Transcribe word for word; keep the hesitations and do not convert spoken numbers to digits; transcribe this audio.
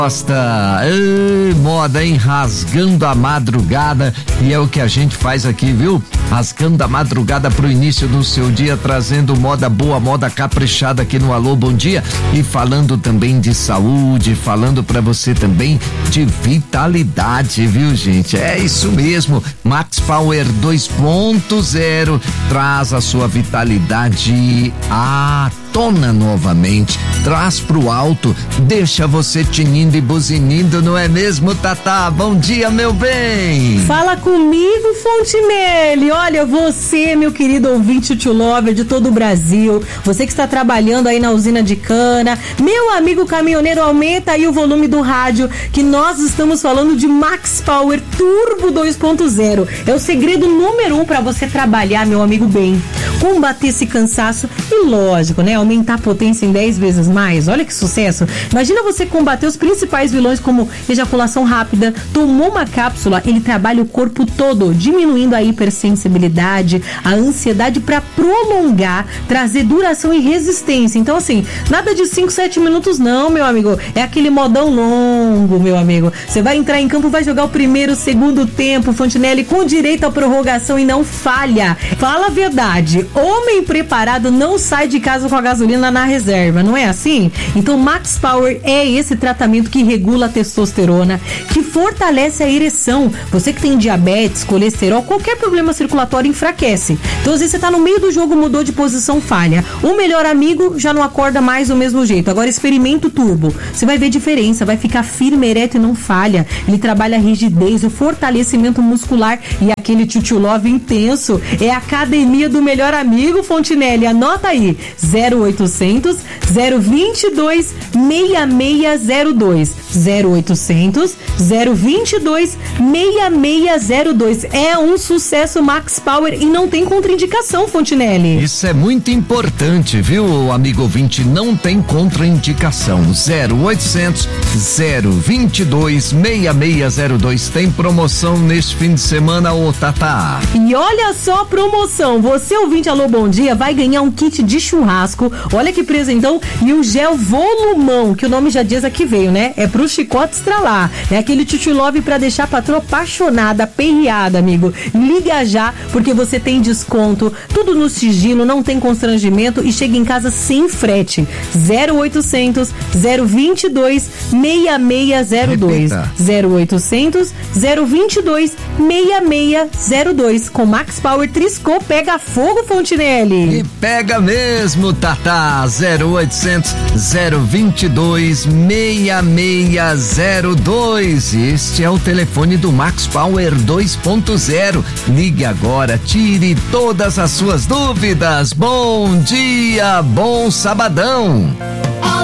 Gosta, Ei, moda, hein? Rasgando a madrugada, e é o que a gente faz aqui, viu? Rasgando a madrugada pro início do seu dia, trazendo moda boa, moda caprichada aqui no Alô Bom Dia, e falando também de saúde, falando pra você também de vitalidade, viu, gente? É isso mesmo, Max Power dois ponto zero traz a sua vitalidade à tona novamente, traz pro alto, deixa você tinindo e buzinindo, não é mesmo, Tatá? Bom dia, meu bem! Fala comigo, Fontinelli. Olha, você, meu querido ouvinte to lover de todo o Brasil, você que está trabalhando aí na usina de cana, meu amigo caminhoneiro, aumenta aí o volume do rádio, que nós estamos falando de Max Power Turbo dois ponto zero. É o segredo número um para você trabalhar, meu amigo bem. Combater esse cansaço e, lógico, né? Aumentar a potência em dez vezes mais. Olha que sucesso. Imagina você combater os principais vilões como ejaculação rápida. Tomou uma cápsula, ele trabalha o corpo todo, diminuindo a hipersensibilidade, a ansiedade para prolongar, trazer duração e resistência. Então, assim, nada de cinco, sete minutos não, meu amigo. É aquele modão longo, meu amigo. Você vai entrar em campo, vai jogar o primeiro, segundo tempo, Fontinelli, com direito à prorrogação e não falha. Fala a verdade. Homem preparado não sai de casa com a gasolina na reserva, não é assim? Então Max Power é esse tratamento que regula a testosterona, que fortalece a ereção. Você que tem diabetes, colesterol, qualquer problema circulatório enfraquece. Então às vezes você tá no meio do jogo, mudou de posição, falha. O melhor amigo já não acorda mais do mesmo jeito. Agora experimenta o turbo. Você vai ver diferença, vai ficar firme, ereto e não falha. Ele trabalha a rigidez, o fortalecimento muscular e aquele tio love intenso. É a academia do melhor amigo, Fontinelli. Anota aí, zero oitocentos, zero vinte e dois, seis seis zero dois, zero oitocentos, zero vinte e dois, seis seis zero dois. É um sucesso Max Power e não tem contraindicação, Fontinelli. Isso é muito importante, viu, amigo ouvinte? Não tem contraindicação. zero oitocentos, zero vinte e dois, seis seis zero dois. Tem promoção neste fim de semana, ô Tatá. E olha só a promoção, você ouvinte Alô Bom Dia vai ganhar um kit de churrasco, olha que presentão, e um gel volumão, que o nome já diz aqui veio, né? É pro chicote estralar, é aquele tio love pra deixar a patroa apaixonada, aperreada, amigo. Liga já, porque você tem desconto, tudo no sigilo, não tem constrangimento e chega em casa sem frete. zero oitocentos, zero vinte e dois, seis seis zero dois, zero oitocentos, zero vinte e dois, seis seis zero dois. Com Max Power Triscô pega fogo, Fontinelli. E pega mesmo, Tatá. Zero oitocentos, zero vinte e dois, seis seis zero dois. Este é o telefone do Max Power dois ponto zero. Ligue agora, tire todas as suas dúvidas. Bom dia, bom sabadão.